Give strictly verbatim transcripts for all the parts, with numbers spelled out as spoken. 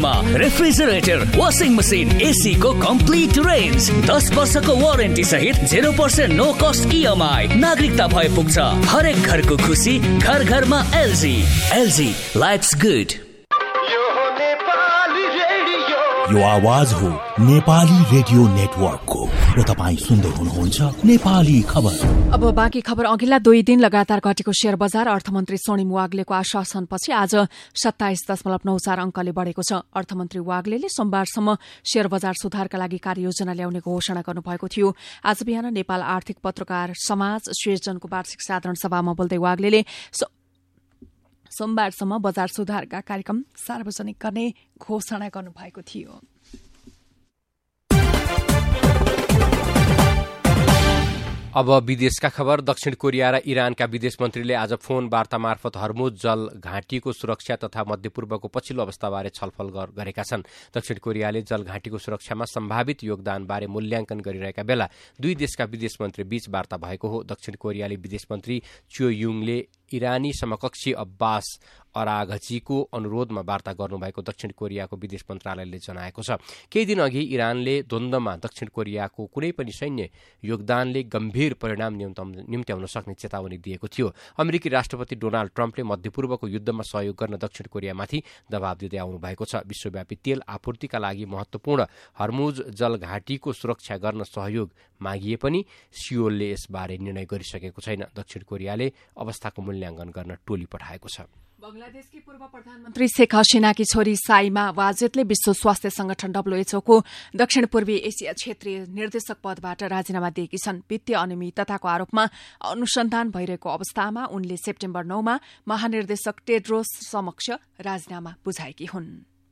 मा refrigerator, washing machine, AC को complete range, दस वर्षको वारेन्टी सहित zero percent no cost EMI. नागरिकता भए पुग्छ। हरेक घरको खुसी, घर घरमा एलजी। LG, lives good. यो आवाज हो नेपाली रेडियो नेटवर्कको र तपाईँ सुन्दै हुनुहुन्छ नेपाली खबर। अब बाँकी खबर। अघिल्ला दुई दिन लगातार घटेको शेयर बजार अर्थमन्त्री सोनिम वाग्लेको आश्वासनपछि आज सत्ताइस दशमलव नौ चार अंकले बढ़ेको छ। अर्थमन्त्री वाग्लेले सोमबारसम्म शेयर बजार सुधारका लागि कार्ययोजना ल्याउने घोषणा गर्नुभएको थियो। आज बिहान नेपाल आर्थिक पत्रकार समाज स्वेजनको वार्षिक साधारण सभामा बोल्दै वाग्लेले सोमबारसम्म बजार सुधारका कार्यक्रम सार्वजनिक गर्ने घोषणा गर्नुभएको थियो। अब विदेशका खबर। दक्षिण कोरिया र इरानका विदेश मन्त्रीले आज फोन वार्ता मार्फत हर्मुज जल घाटीको सुरक्षा तथा मध्यपूर्वको पछिल्लो अवस्थाबारे छलफल गरेका छन्। दक्षिण कोरियाले जल घाटीको सुरक्षामा सम्भावित योगदानबारे मूल्याङ्कन गरिरहेका बेला दुई देशका विदेश मन्त्री बीच वार्ता भएको हो। दक्षिण कोरियाली विदेश मन्त्री च्यो युङले इरानी समकक्षी अब्बास अराघचीको अनुरोधमा वार्ता गर्नुभएको दक्षिण कोरियाको विदेश मन्त्रालयले जनाएको छ। केही दिन अघि इरानले द्वन्द्वमा दक्षिण कोरियाको कुनै पनि सैन्य योगदानले गम्भीर परिणाम निम्त्याउन सक्ने चेतावनी दिएको थियो। अमेरिकी राष्ट्रपति डोनाल्ड ट्रम्पले मध्यपूर्वको युद्धमा सहयोग गर्न दक्षिण कोरियामाथि दबाव दिँदै आउनु भएको छ। विश्वव्यापी तेल आपूर्तिका लागि महत्वपूर्ण हर्मुज जलघाटीको सुरक्षा गर्न सहयोग मागिए पनि सियोलले यसबारे निर्णय गरिसकेको छैन। दक्षिण कोरियाले अवस्थाको मूल्याङ्कन गर्न टोली पठाएको छ। बंगलादेशकी पूर्व प्रधानमन्त्री शेख हसिनाकी छोरी साइमा वाजेदले विश्व स्वास्थ्य संगठन डब्ल्यूएचओको दक्षिण पूर्वी एसिया क्षेत्रीय निर्देशक पदबाट राजीनामा दिएकी छन्। वित्तीय अनियमितताको आरोपमा अनुसन्धान भइरहेको अवस्थामा उनले सेप्टेम्बर नौमा महानिर्देशक टेड्रोस समक्ष राजीनामा बुझाएकी हुन्।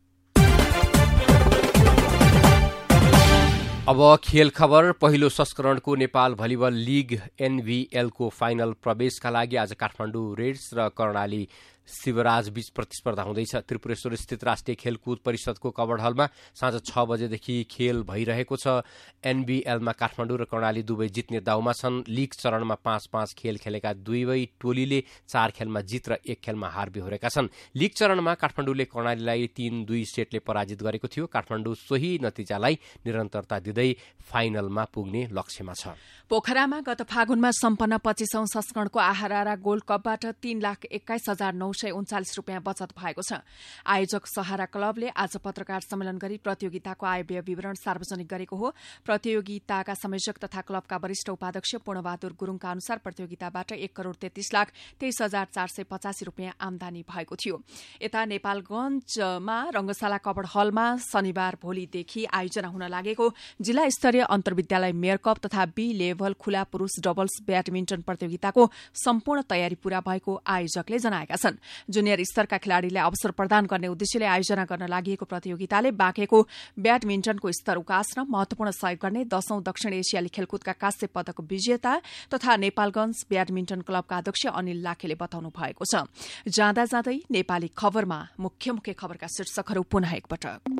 अब खेल खबर। पहिलो संस्करणको नेपाल भलिबल लीग एनभीएलको फाइनल प्रवेशका लागि आज काठमाडौँ रेड्स र कर्णाली शिवराज बीच प्रतिस्पर्धा हुँदैछ। त्रिपुरेश्वर स्थित राष्ट्रिय खेलकुद परिषदको कवर्ड हलमा साँझ छ बजेदेखि खेल भइरहेको छ। एनबीएलमा काठमाडौँ र कर्णाली दुवै जित्ने दाउमा छन्। लीग चरणमा पाँच पाँच खेल खेलेका दुवै टोलीले चार खेलमा जित र एक खेलमा हार बिहोरेका छन्। लीग चरणमा काठमाडौँले कर्णालीलाई तीन दुई सेटले पराजित गरेको थियो। काठमाडौँ सोही नतिजालाई निरन्तरता दिँदै फाइनलमा पुग्ने लक्ष्यमा छ। पोखरामा गत फागुनमा सम्पन्न पच्चीसौं संस्करणको आहारा गोल्ड कपबाट तीन लाख एक्काइस हजार नौ सय उन्चालिस रूपियाँ बचत भएको छ। आयोजक सहारा क्लबले आज पत्रकार सम्मेलन गरी प्रतियोगिताको आय व्यय विवरण सार्वजनिक गरेको हो। प्रतियोगिताका संयोजक तथा क्लबका वरिष्ठ उपाध्यक्ष पूर्णबहादुर गुरूङका अनुसार प्रतियोगिताबाट एक करोड़ तेत्तीस लाख तेइस हजार चार सय पचासी रूपियाँ आमदानी भएको थियो। यता नेपालगंजमा रंगशाला कवर्ड हलमा शनिबार भोलिदेखि आयोजना हुन लागेको जिल्ला स्तरीय अन्तर्विद्यालय मेयर कप तथा बी लेभल खुला पुरूष डबल्स ब्याडमिन्टन प्रतियोगिताको सम्पूर्ण तयारी पूरा भएको आयोजकले जनाएका छन्। जुनियर स्तरका खेलाड़ीलाई अवसर प्रदान गर्ने उद्देश्यले आयोजना गर्न लागि प्रतियोगिताले बाँकेको ब्याडमिन्टनको स्तर उकास्न महत्वपूर्ण सहयोग गर्ने दशौं दक्षिण एसियाली खेलकुदका कांस्य पदक विजेता तथा नेपालगंज ब्याडमिन्टन क्लबका अध्यक्ष अनिल लाखेले बताउनु भएको छ। जाँदा जाँदै नेपाली खबरमा मुख्य मुख्य खबरका शीर्षकहरू पुनः एकपटक।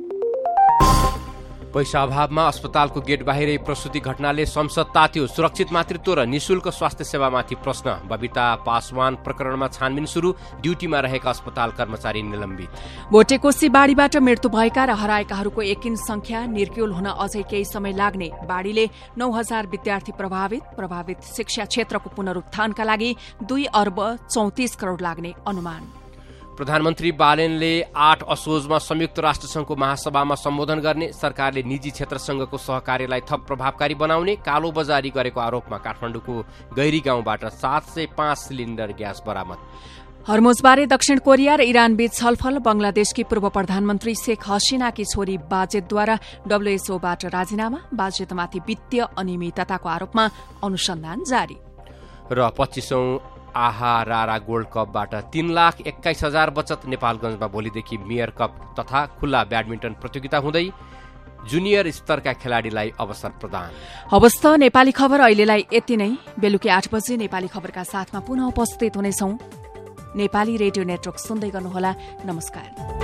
पैसा अभावमा अस्पतालको गेट बाहिरै प्रसुति घटनाले संसद तात्यो। सुरक्षित मातृत्व र निशुल्क स्वास्थ्य सेवामाथि प्रश्न। बबिता पासवान प्रकरणमा छानबिन शुरू। ड्युटीमा रहेका अस्पताल कर्मचारी निलम्बित। भोटेकोशी बाढ़ीबाट मृत्यु भएका र हराएकाहरूको एकिन संख्या निर्क्युल हुन अझै केही समय लाग्ने। बाढ़ीले नौ हजार विद्यार्थी प्रभावित। प्रभावित शिक्षा क्षेत्रको पुनरुत्थानका लागि दुई अर्ब चौतिस करोड़ लाग्ने अनुमान। प्रधानमन्त्री बालेनले आठ असोजमा संयुक्त राष्ट्रसंघको महासभामा सम्बोधन गर्ने। सरकारले निजी क्षेत्रसँगको सहकार्यलाई थप प्रभावकारी बनाउने। कालो बजारी गरेको आरोपमा काठमाडौँको गैरी गाउँबाट सात सय पाँच सिलिण्डर ग्यास बरामद। हर्मुजबारे दक्षिण कोरिया र इरान बीच छलफल। बंगलादेशकी पूर्व प्रधानमन्त्री शेख हसिनाकी छोरी बाजेदद्वारा डब्ल्यूएचओबाट राजीनामा। बाजेदमाथि वित्तीय अनियमितताको आरोपमा अनुसन्धान जारी। र पच्चीसौं आहारा गोल्ड कपबाट तीन लाख एक्काइस हजार बचत। नेपालगंजमा भोलिदेखि मेयर कप तथा खुल्ला ब्याडमिन्टन प्रतियोगिता हुँदै जुनियर स्तरका खेलाड़ीलाई अवसर प्रदान। हवस् त नेपाली खबर अहिलेलाई यति नै। बेलुकी आठ बजे नेपाली खबरका साथमा पुनः उपस्थित हुनेछौं। नेपाली रेडियो नेटवर्क सुन्दै गर्नुहोला। नमस्कार।